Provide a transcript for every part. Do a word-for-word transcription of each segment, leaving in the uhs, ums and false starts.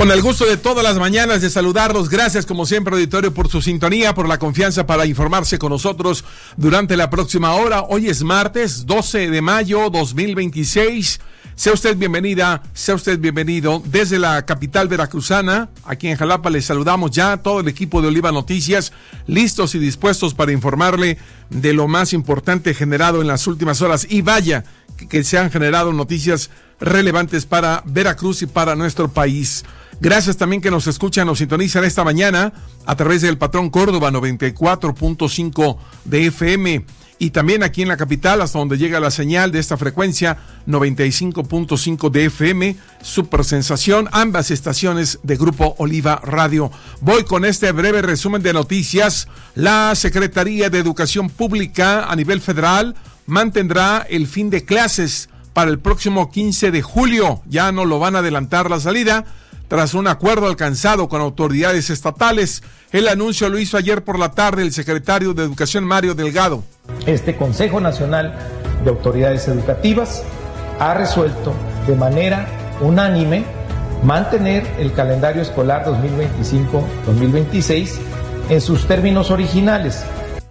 Con el gusto de todas las mañanas de saludarlos, gracias como siempre auditorio por su sintonía, por la confianza para informarse con nosotros durante la próxima hora. Hoy es martes doce de mayo dos mil veintiséis. Sea usted bienvenida, sea usted bienvenido desde la capital veracruzana. Aquí en Jalapa les saludamos ya todo el equipo de Oliva Noticias, listos y dispuestos para informarle de lo más importante generado en las últimas horas. Y vaya que, que se han generado noticias relevantes para Veracruz y para nuestro país. Gracias también que nos escuchan, nos sintonizan esta mañana a través del Patrón Córdoba noventa y cuatro punto cinco de F M y también aquí en la capital hasta donde llega la señal de esta frecuencia noventa y cinco punto cinco de F M, Super Sensación, ambas estaciones de Grupo Oliva Radio. Voy con este breve resumen de noticias. La Secretaría de Educación Pública a nivel federal mantendrá el fin de clases para el próximo quince de julio. Ya no lo van a adelantar la salida, tras un acuerdo alcanzado con autoridades estatales. El anuncio lo hizo ayer por la tarde el secretario de Educación, Mario Delgado. Este Consejo Nacional de Autoridades Educativas ha resuelto de manera unánime mantener el calendario escolar dos mil veinticinco dos mil veintiséis en sus términos originales.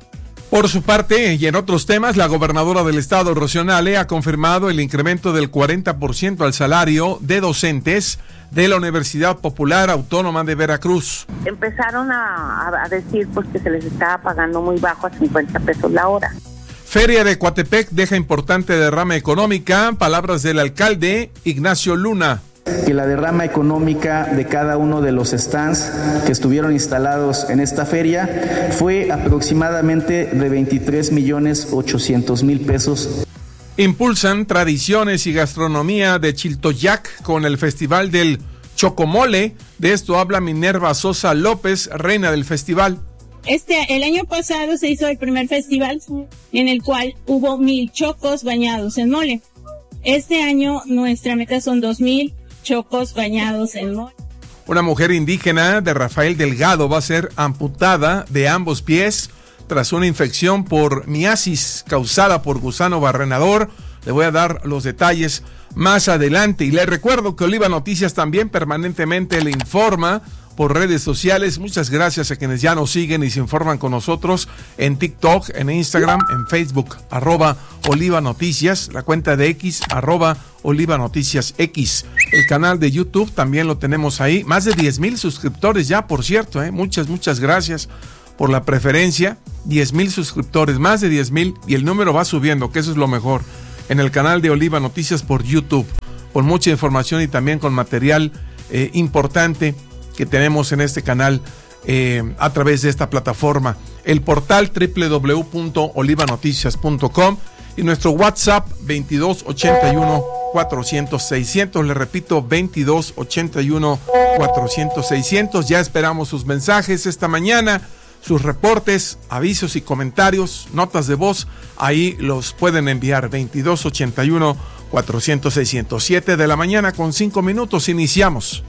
Por su parte, y en otros temas, la gobernadora del estado, Rocío Nale, ha confirmado el incremento del cuarenta por ciento al salario de docentes de la Universidad Popular Autónoma de Veracruz. Empezaron a, a decir pues que se les estaba pagando muy bajo, a cincuenta pesos la hora. Feria de Coatepec deja importante derrama económica, palabras del alcalde Ignacio Luna. Que la derrama económica de cada uno de los stands que estuvieron instalados en esta feria fue aproximadamente de veintitrés millones ochocientos mil pesos. Impulsan tradiciones y gastronomía de Chiltoyac con el Festival del Chocomole. De esto habla Minerva Sosa López, reina del festival. Este, el año pasado se hizo el primer festival en el cual hubo mil chocos bañados en mole. Este año nuestra meta son dos mil chocos bañados en mole. Una mujer indígena de Rafael Delgado va a ser amputada de ambos pies tras una infección por miasis causada por gusano barrenador. Le voy a dar los detalles más adelante. Y le recuerdo que Oliva Noticias también permanentemente le informa por redes sociales. Muchas gracias a quienes ya nos siguen y se informan con nosotros en TikTok, en Instagram, en Facebook, arroba Oliva Noticias, la cuenta de X, arroba Oliva Noticias X. El canal de YouTube también lo tenemos ahí. Más de diez mil suscriptores ya, por cierto, ¿eh? Muchas, muchas gracias por la preferencia. diez mil suscriptores, más de diez mil, y el número va subiendo, que eso es lo mejor. En el canal de Oliva Noticias por YouTube, con mucha información y también con material eh, importante que tenemos en este canal eh, a través de esta plataforma. El portal doble u doble u doble u punto oliva noticias punto com y nuestro WhatsApp veintidós ochenta y uno cuatrocientos seiscientos. Le repito, veintidós ochenta y uno cuatrocientos seiscientos. Ya esperamos sus mensajes esta mañana, sus reportes, avisos y comentarios, notas de voz. Ahí los pueden enviar. Veintidós ochenta y uno cuatrocientos seiscientos. Siete de la mañana con cinco minutos. Iniciamos.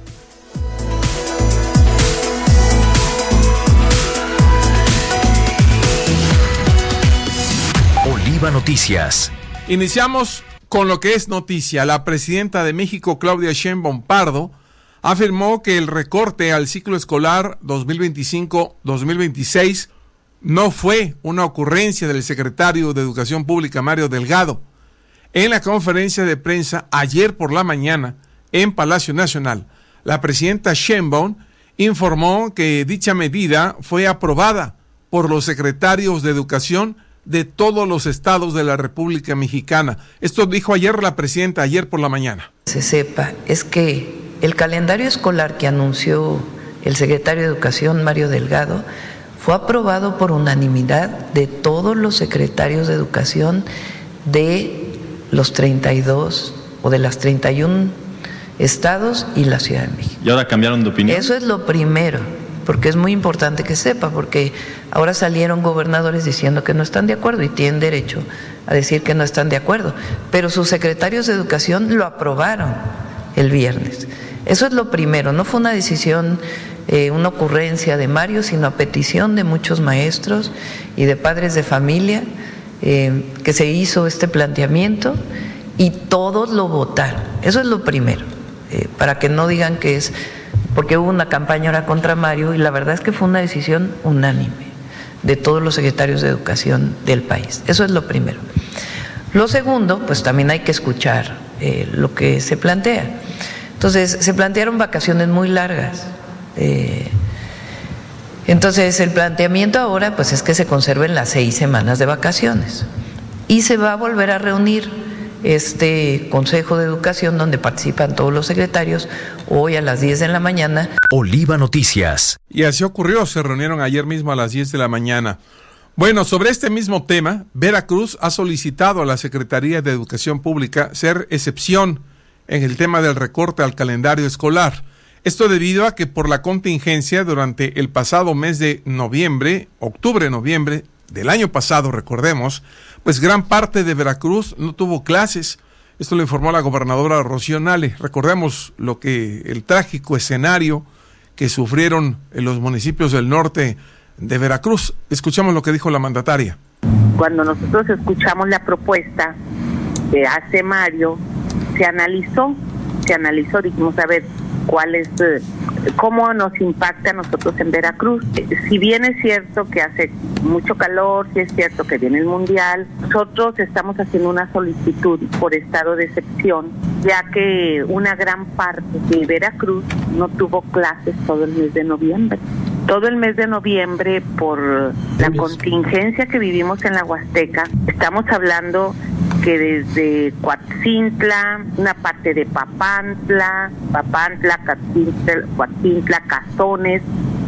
Oliva Noticias. Iniciamos con lo que es noticia. La presidenta de México, Claudia Sheinbaum Pardo, afirmó que el recorte al ciclo escolar dos mil veinticinco dos mil veintiséis no fue una ocurrencia del secretario de Educación Pública, Mario Delgado. En la conferencia de prensa ayer por la mañana en Palacio Nacional, la presidenta Sheinbaum informó que dicha medida fue aprobada por los secretarios de Educación de todos los estados de la República Mexicana. Esto dijo ayer la presidenta, ayer por la mañana. Se sepa, es que el calendario escolar que anunció el secretario de Educación, Mario Delgado, fue aprobado por unanimidad de todos los secretarios de Educación de los treinta y dos o de las treinta y uno estados y la Ciudad de México. ¿Y ahora cambiaron de opinión? Eso es lo primero, porque es muy importante que sepa, porque ahora salieron gobernadores diciendo que no están de acuerdo y tienen derecho a decir que no están de acuerdo, pero sus secretarios de Educación lo aprobaron el viernes. Eso es lo primero, no fue una decisión, eh, una ocurrencia de Mario, sino a petición de muchos maestros y de padres de familia eh, que se hizo este planteamiento y todos lo votaron. Eso es lo primero, eh, para que no digan que es porque hubo una campaña ahora contra Mario y la verdad es que fue una decisión unánime de todos los secretarios de educación del país. Eso es lo primero. Lo segundo, pues también hay que escuchar eh, lo que se plantea. Entonces, se plantearon vacaciones muy largas. Eh, entonces, el planteamiento ahora pues es que se conserven las seis semanas de vacaciones y se va a volver a reunir este Consejo de Educación donde participan todos los secretarios hoy a las diez de la mañana. Oliva Noticias. Y así ocurrió, se reunieron ayer mismo a las diez de la mañana. Bueno, sobre este mismo tema, Veracruz ha solicitado a la Secretaría de Educación Pública ser excepción en el tema del recorte al calendario escolar. Esto debido a que por la contingencia durante el pasado mes de noviembre, octubre-noviembre del año pasado, recordemos, pues gran parte de Veracruz no tuvo clases. Esto lo informó la gobernadora Rocío Nale. Recordemos lo que el trágico escenario que sufrieron en los municipios del norte de Veracruz. Escuchamos lo que dijo la mandataria. Cuando nosotros escuchamos la propuesta que hace Mario, se analizó, se analizó, dijimos, a ver, cuál es, eh, cómo nos impacta a nosotros en Veracruz. Eh, si bien es cierto que hace mucho calor, si es cierto que viene el Mundial, nosotros estamos haciendo una solicitud por estado de excepción, ya que una gran parte de Veracruz no tuvo clases todo el mes de noviembre. Todo el mes de noviembre, por la contingencia que vivimos en la Huasteca, estamos hablando que desde Coatzintla, una parte de Papantla, Papantla, Coatzintla, Coatzintla, Cazones,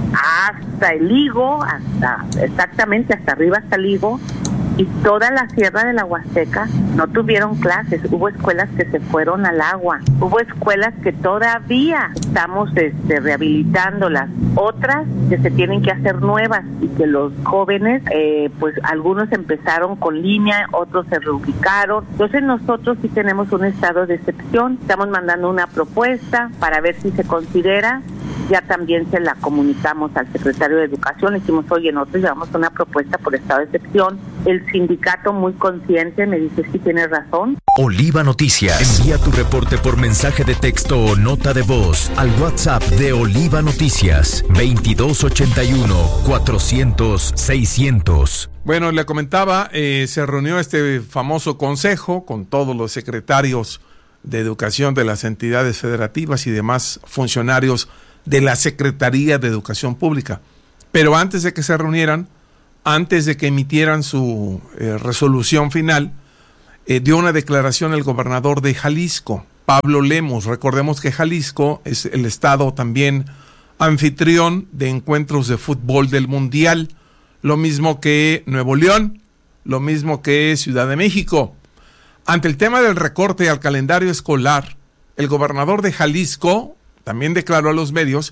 hasta el Higo, hasta exactamente hasta arriba hasta el Higo, y toda la sierra de la Huasteca no tuvieron clases. Hubo escuelas que se fueron al agua, hubo escuelas que todavía estamos este, rehabilitándolas, otras que se tienen que hacer nuevas y que los jóvenes, eh, pues algunos empezaron con línea, otros se reubicaron. Entonces nosotros sí tenemos un estado de excepción, estamos mandando una propuesta para ver si se considera. Ya también se la comunicamos al secretario de Educación, le dijimos, oye, nosotros llevamos una propuesta por estado de excepción. El sindicato, muy consciente, me dice, sí, tienes razón. Oliva Noticias. Envía tu reporte por mensaje de texto o nota de voz al WhatsApp de Oliva Noticias, veintidós ochenta y uno, cuatrocientos, seiscientos. Bueno, le comentaba, eh, se reunió este famoso consejo con todos los secretarios de Educación de las entidades federativas y demás funcionarios de la Secretaría de Educación Pública. Pero antes de que se reunieran, antes de que emitieran su eh, resolución final, eh, dio una declaración el gobernador de Jalisco, Pablo Lemos. Recordemos que Jalisco es el estado también anfitrión de encuentros de fútbol del Mundial, lo mismo que Nuevo León, lo mismo que Ciudad de México. Ante el tema del recorte al calendario escolar, el gobernador de Jalisco también declaró a los medios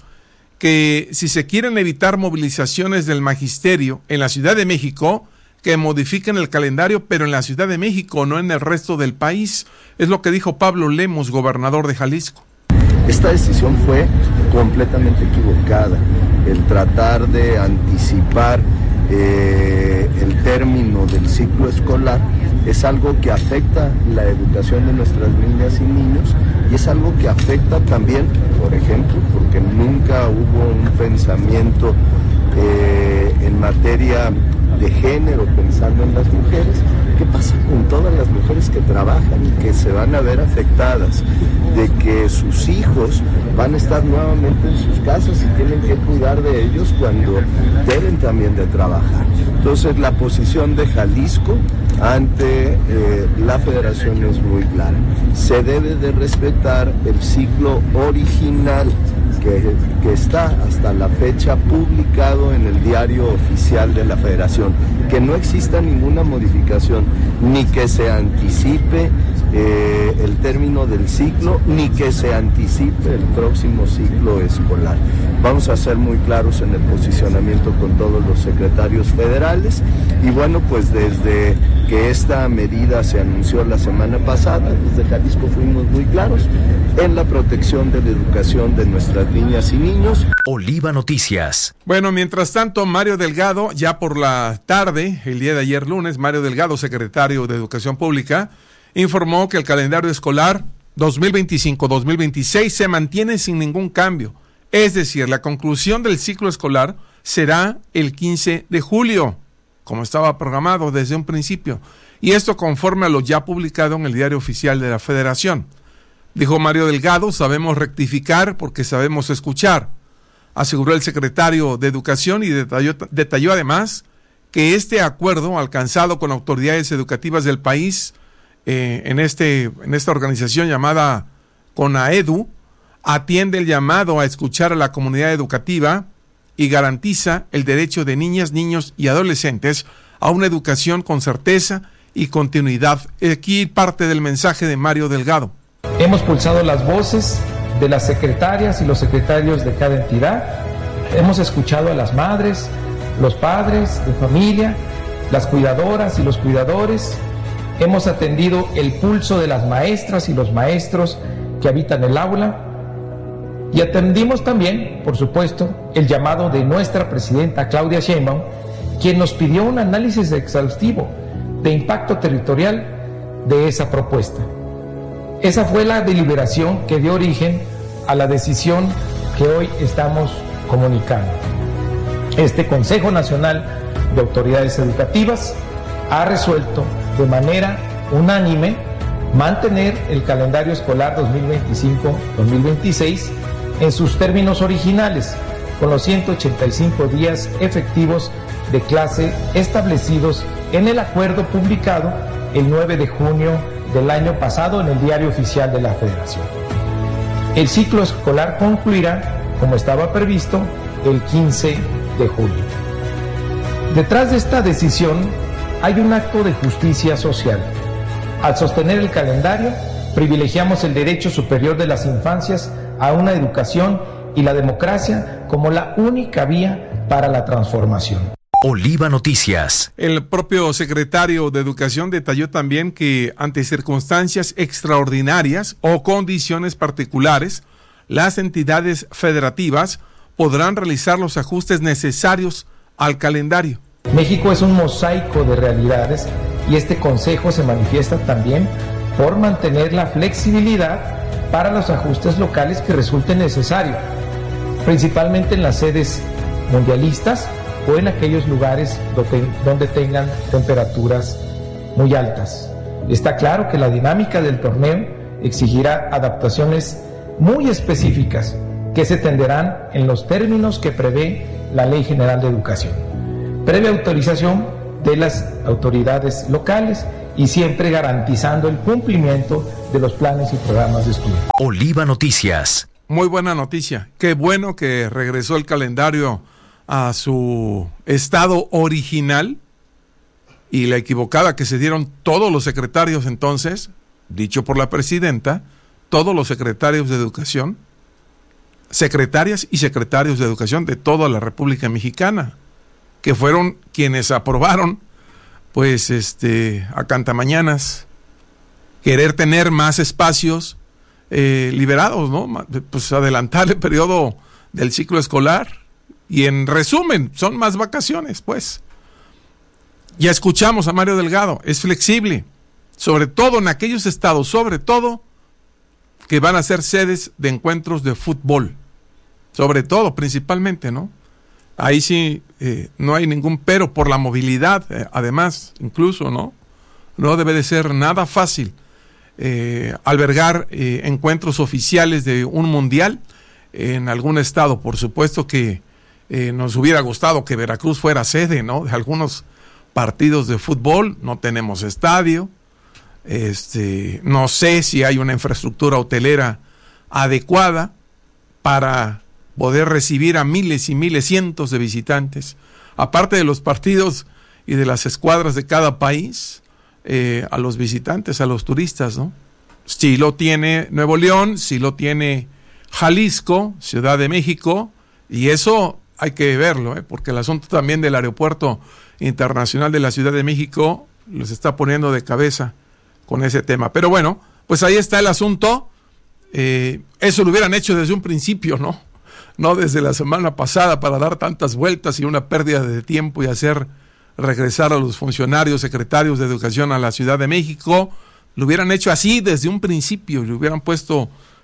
que si se quieren evitar movilizaciones del magisterio en la Ciudad de México, que modifiquen el calendario, pero en la Ciudad de México, no en el resto del país. Es lo que dijo Pablo Lemos, gobernador de Jalisco. Esta decisión fue completamente equivocada. El tratar de anticipar eh, el término del ciclo escolar es algo que afecta la educación de nuestras niñas y niños y es algo que afecta también, por ejemplo, porque nunca hubo un pensamiento eh, en materia de género pensando en las mujeres. ¿Qué pasa con todas las mujeres que trabajan y que se van a ver afectadas de que sus hijos van a estar nuevamente en sus casas y tienen que cuidar de ellos cuando deben también de trabajar? Entonces la posición de Jalisco ante eh, la federación es muy clara. Se debe de respetar el ciclo original que, que está hasta la fecha publicado en el diario oficial de la federación, que no exista ninguna modificación, ni que se anticipe eh, el término del ciclo, ni que se anticipe el próximo ciclo escolar. Vamos a ser muy claros en el posicionamiento con todos los secretarios federales y bueno, pues desde que esta medida se anunció la semana pasada, desde Jalisco fuimos muy claros en la protección de la educación de nuestras niñas y niños. Oliva Noticias. Bueno, mientras tanto, Mario Delgado, ya por la tarde, el día de ayer lunes, Mario Delgado, secretario de Educación Pública, informó que el calendario escolar dos mil veinticinco dos mil veintiséis se mantiene sin ningún cambio. Es decir, la conclusión del ciclo escolar será el quince de julio, como estaba programado desde un principio, y esto conforme a lo ya publicado en el Diario Oficial de la Federación. Dijo Mario Delgado, sabemos rectificar porque sabemos escuchar, aseguró el secretario de Educación, y detalló, detalló además que este acuerdo alcanzado con autoridades educativas del país eh, en, este, en esta organización llamada CONAEDU atiende el llamado a escuchar a la comunidad educativa y garantiza el derecho de niñas, niños y adolescentes a una educación con certeza y continuidad. Aquí parte del mensaje de Mario Delgado. Hemos pulsado las voces de las secretarias y los secretarios de cada entidad. Hemos escuchado a las madres, los padres de familia, las cuidadoras y los cuidadores. Hemos atendido el pulso de las maestras y los maestros que habitan el aula. Y atendimos también, por supuesto, el llamado de nuestra presidenta Claudia Sheinbaum, quien nos pidió un análisis exhaustivo de impacto territorial de esa propuesta. Esa fue la deliberación que dio origen a la decisión que hoy estamos comunicando. Este Consejo Nacional de Autoridades Educativas ha resuelto de manera unánime mantener el calendario escolar dos mil veinticinco dos mil veintiséis en sus términos originales, con los ciento ochenta y cinco días efectivos de clase establecidos en el acuerdo publicado el nueve de junio del año pasado en el Diario Oficial de la Federación. El ciclo escolar concluirá, como estaba previsto, el quince de julio. Detrás de esta decisión hay un acto de justicia social. Al sostener el calendario, privilegiamos el derecho superior de las infancias a una educación y la democracia como la única vía para la transformación. Oliva Noticias. El propio secretario de Educación detalló también que ante circunstancias extraordinarias o condiciones particulares, las entidades federativas podrán realizar los ajustes necesarios al calendario. México es un mosaico de realidades y este Consejo se manifiesta también por mantener la flexibilidad para los ajustes locales que resulten necesarios, principalmente en las sedes mundialistas o en aquellos lugares donde, donde tengan temperaturas muy altas. Está claro que la dinámica del torneo exigirá adaptaciones muy específicas que se tenderán en los términos que prevé la Ley General de Educación, previa autorización de las autoridades locales y siempre garantizando el cumplimiento de los planes y programas de estudio. Oliva Noticias. Muy buena noticia. Qué bueno que regresó el calendario a su estado original, y la equivocada que se dieron todos los secretarios entonces, dicho por la presidenta, todos los secretarios de educación, secretarias y secretarios de educación de toda la República Mexicana, que fueron quienes aprobaron, pues, este, a cantamañanas, querer tener más espacios eh, liberados, ¿no? Pues adelantar el periodo del ciclo escolar. Y en resumen, son más vacaciones, pues. Ya escuchamos a Mario Delgado, es flexible, sobre todo en aquellos estados, sobre todo, que van a ser sedes de encuentros de fútbol. Sobre todo, principalmente, ¿no? Ahí sí eh, no hay ningún pero por la movilidad, eh, además, incluso, ¿no? No debe de ser nada fácil eh, albergar eh, encuentros oficiales de un mundial en algún estado. Por supuesto que Eh, nos hubiera gustado que Veracruz fuera sede, ¿no?, de algunos partidos de fútbol. No tenemos estadio, este, no sé si hay una infraestructura hotelera adecuada para poder recibir a miles y miles, cientos de visitantes, aparte de los partidos y de las escuadras de cada país, eh, a los visitantes, a los turistas, ¿no? Si lo tiene Nuevo León, si lo tiene Jalisco, Ciudad de México, y eso hay que verlo, ¿eh? Porque el asunto también del Aeropuerto Internacional de la Ciudad de México los está poniendo de cabeza con ese tema. Pero bueno, pues ahí está el asunto. Eh, eso lo hubieran hecho desde un principio, ¿no? No desde la semana pasada para dar tantas vueltas y una pérdida de tiempo y hacer regresar a los funcionarios, secretarios de Educación a la Ciudad de México. Lo hubieran hecho así desde un principio, le hubieran puesto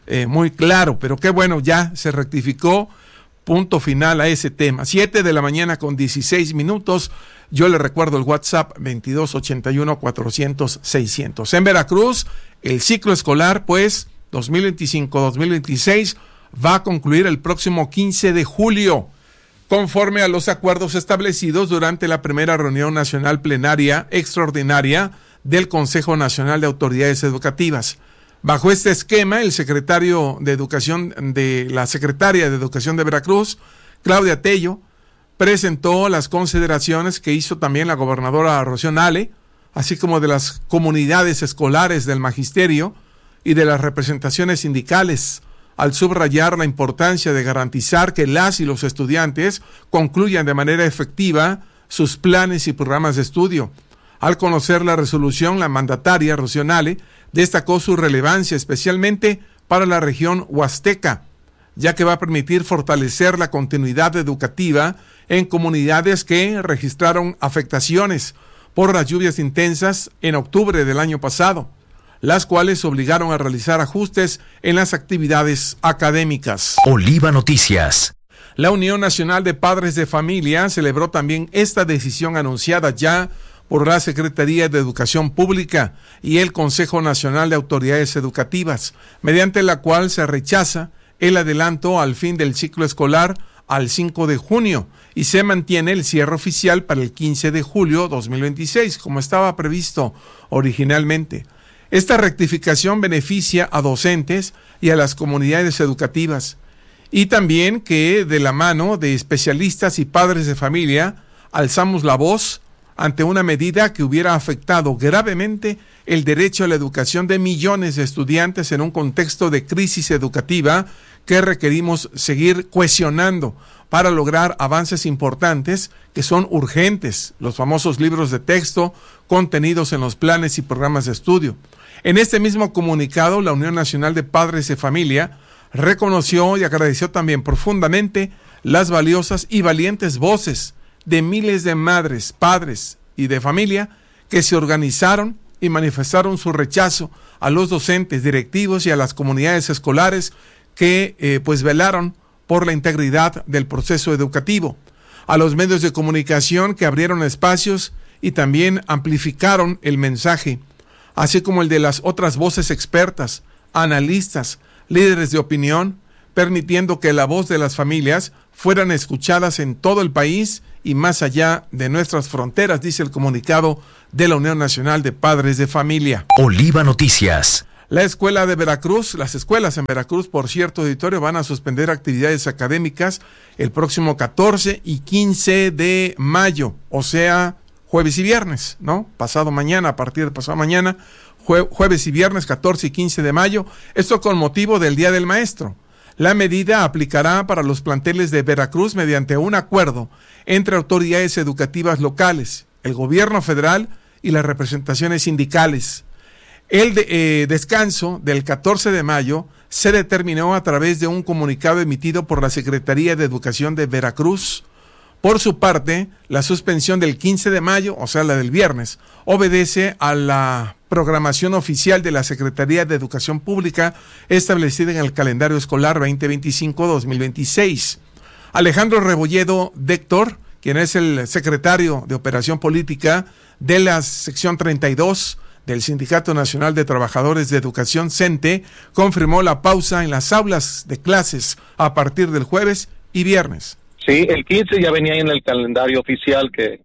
eh, muy claro, pero qué bueno, ya se rectificó, punto final a ese tema. Siete de la mañana con dieciséis minutos, yo le recuerdo el WhatsApp veintidós ochenta y uno cuatrocientos seiscientos. En Veracruz, el ciclo escolar, pues, dos mil veinticinco dos mil veintiséis va a concluir el próximo quince de julio, conforme a los acuerdos establecidos durante la primera reunión nacional plenaria extraordinaria del Consejo Nacional de Autoridades Educativas. Bajo este esquema, el secretario de Educación de la Secretaria de Educación de Veracruz, Claudia Tello, presentó las consideraciones que hizo también la gobernadora Rocío Nale, así como de las comunidades escolares del magisterio y de las representaciones sindicales, al subrayar la importancia de garantizar que las y los estudiantes concluyan de manera efectiva sus planes y programas de estudio. Al conocer la resolución, la mandataria Rocío Nale destacó su relevancia especialmente para la región huasteca, ya que va a permitir fortalecer la continuidad educativa en comunidades que registraron afectaciones por las lluvias intensas en octubre del año pasado, las cuales obligaron a realizar ajustes en las actividades académicas. Oliva Noticias. La Unión Nacional de Padres de Familia celebró también esta decisión anunciada ya por la Secretaría de Educación Pública y el Consejo Nacional de Autoridades Educativas, mediante la cual se rechaza el adelanto al fin del ciclo escolar al cinco de junio y se mantiene el cierre oficial para el quince de julio dos mil veintiséis, como estaba previsto originalmente. Esta rectificación beneficia a docentes y a las comunidades educativas, y también que de la mano de especialistas y padres de familia alzamos la voz ante una medida que hubiera afectado gravemente el derecho a la educación de millones de estudiantes en un contexto de crisis educativa que requerimos seguir cohesionando para lograr avances importantes que son urgentes, los famosos libros de texto contenidos en los planes y programas de estudio. En este mismo comunicado, la Unión Nacional de Padres de Familia reconoció y agradeció también profundamente las valiosas y valientes voces de miles de madres, padres y de familia que se organizaron y manifestaron su rechazo a los docentes, directivos y a las comunidades escolares que eh, pues velaron por la integridad del proceso educativo, a los medios de comunicación que abrieron espacios y también amplificaron el mensaje, así como el de las otras voces expertas, analistas, líderes de opinión, permitiendo que la voz de las familias fueran escuchadas en todo el país y más allá de nuestras fronteras, dice el comunicado de la Unión Nacional de Padres de Familia. Oliva Noticias. La escuela de Veracruz, las escuelas en Veracruz, por cierto, auditorio, van a suspender actividades académicas el próximo catorce y quince de mayo, o sea, jueves y viernes, ¿no? Pasado mañana, a partir de pasado mañana, jue- jueves y viernes, catorce y quince de mayo, esto con motivo del Día del Maestro. La medida aplicará para los planteles de Veracruz mediante un acuerdo entre autoridades educativas locales, el gobierno federal y las representaciones sindicales. El de, eh, descanso del catorce de mayo se determinó a través de un comunicado emitido por la Secretaría de Educación de Veracruz. Por su parte, la suspensión del quince de mayo, o sea, la del viernes, obedece a la programación oficial de la Secretaría de Educación Pública establecida en el calendario escolar veinte veinticinco dos mil veintiséis. Alejandro Rebolledo Déctor, quien es el secretario de Operación Política de la sección treinta y dos del Sindicato Nacional de Trabajadores de Educación, CENTE, confirmó la pausa en las aulas de clases a partir del jueves y viernes. Sí, el quince ya venía en el calendario oficial que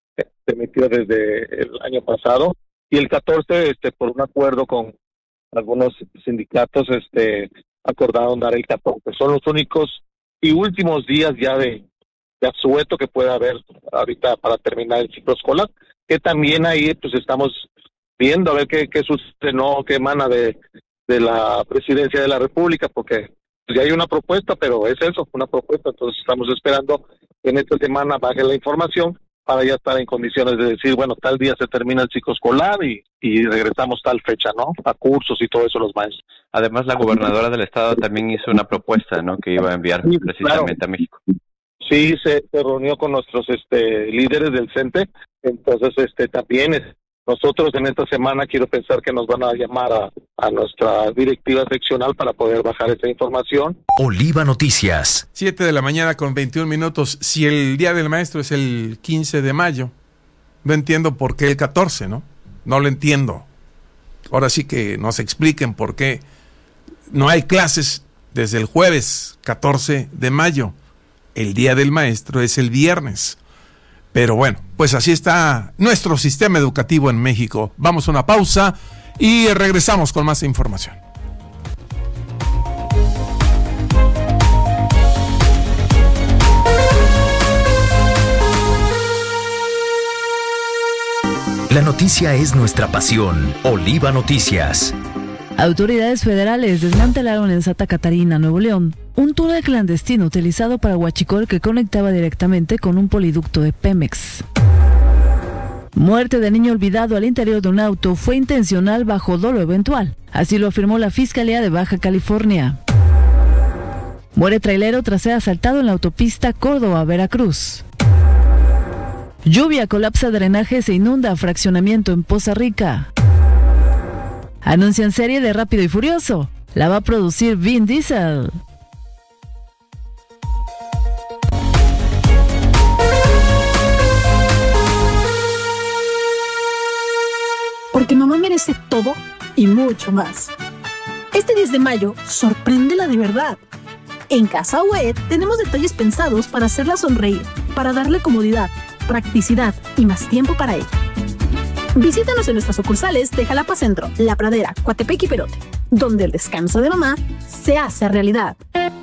se emitió desde el año pasado, y el catorce, este, por un acuerdo con algunos sindicatos, este, acordaron dar el catorce. Son los únicos y últimos días ya de, de asueto que puede haber ahorita para terminar el ciclo escolar, que también ahí pues estamos viendo a ver qué, qué sucede, no, qué emana de, de la Presidencia de la República, porque pues, ya hay una propuesta, pero es eso, una propuesta, entonces estamos esperando que en esta semana baje la información para ya estar en condiciones de decir, bueno, tal día se termina el ciclo escolar y, y regresamos tal fecha, ¿no? A cursos y todo eso los maestros. Además, la gobernadora del estado también hizo una propuesta, ¿no? Que iba a enviar sí, precisamente claro. a México. Sí, se, se reunió con nuestros este líderes del CENTE, entonces este también es, nosotros en esta semana quiero pensar que nos van a llamar a, a nuestra directiva seccional para poder bajar esa información. Oliva Noticias. siete de la mañana con veintiún minutos. Si el Día del Maestro es el quince de mayo, no entiendo por qué el catorce, ¿no? No lo entiendo. Ahora sí que nos expliquen por qué no hay clases desde el jueves catorce de mayo. El Día del Maestro es el viernes. Pero bueno, pues así está nuestro sistema educativo en México. Vamos a una pausa y regresamos con más información. La noticia es nuestra pasión. Oliva Noticias. Autoridades federales desmantelaron en Santa Catarina, Nuevo León, un túnel clandestino utilizado para huachicol que conectaba directamente con un poliducto de Pemex. Muerte de niño olvidado al interior de un auto fue intencional bajo dolo eventual. Así lo afirmó la Fiscalía de Baja California. Muere trailero tras ser asaltado en la autopista Córdoba-Veracruz. Lluvia colapsa drenaje, se inunda fraccionamiento en Poza Rica. Anuncian serie de Rápido y Furioso. La va a producir Vin Diesel. Porque mamá merece todo y mucho más. Este diez de mayo, sorpréndela de verdad. En Casa U E tenemos detalles pensados para hacerla sonreír, para darle comodidad, practicidad y más tiempo para ella. Visítanos en nuestras sucursales de Jalapa Centro, La Pradera, Coatepec y Perote, donde el descanso de mamá se hace realidad.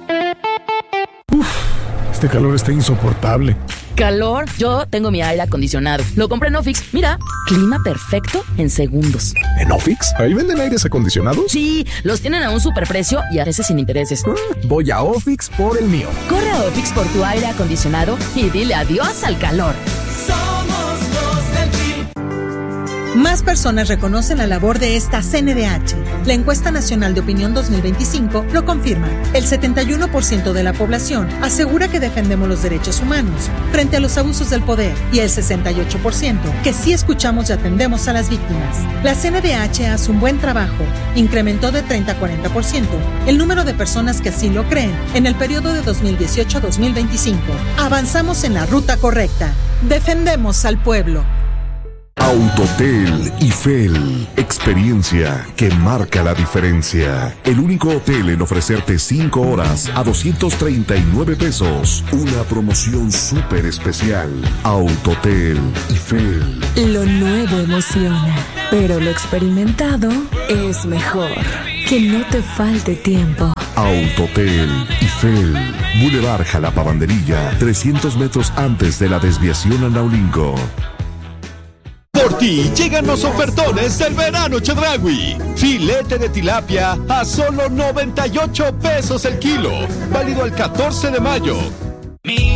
Uf, este calor está insoportable. ¿Calor? Yo tengo mi aire acondicionado. Lo compré en Ofix. Mira, clima perfecto en segundos. ¿En Ofix? ¿Ahí venden aires acondicionados? Sí, los tienen a un superprecio y a veces sin intereses. Mm, voy a Ofix por el mío. Corre a Ofix por tu aire acondicionado y dile adiós al calor. Somos los del G. Más personas reconocen la labor de esta C N D H. La encuesta nacional de opinión dos mil veinticinco lo confirma. El setenta y uno por ciento de la población asegura que defendemos los derechos humanos frente a los abusos del poder y el sesenta y ocho por ciento que sí escuchamos y atendemos a las víctimas. La C N D H hace un buen trabajo. Incrementó de treinta a cuarenta por ciento el número de personas que así lo creen en el periodo de dos mil dieciocho a dos mil veinticinco. Avanzamos en la ruta correcta. Defendemos al pueblo. Autotel Ifel, experiencia que marca la diferencia. El único hotel en ofrecerte cinco horas a doscientos treinta y nueve pesos. Una promoción súper especial. Autotel Ifel. Lo nuevo emociona, pero lo experimentado es mejor. Que no te falte tiempo. Autotel Ifel, Boulevard Jalapa Banderilla, trescientos metros antes de la desviación a Naulinco. Por ti llegan los ofertones del verano Chedraui. Filete de tilapia a solo noventa y ocho pesos el kilo. Válido el catorce de mayo.